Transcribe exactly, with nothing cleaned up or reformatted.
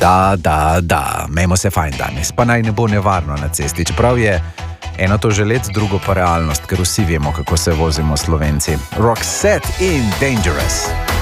Da, da, da, imejmo se fajn danes, pa naj ne bo nevarno na cesti, čeprav je eno to že let, drugo pa realnost, ker vsi vemo, kako se vozimo Slovenci. Roxette in Dangerous.